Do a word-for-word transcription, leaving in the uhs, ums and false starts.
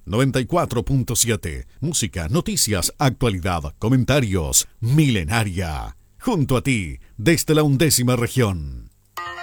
noventa y cuatro punto siete. Música, noticias, actualidad, comentarios. Milenaria. Junto a ti, desde la undécima región.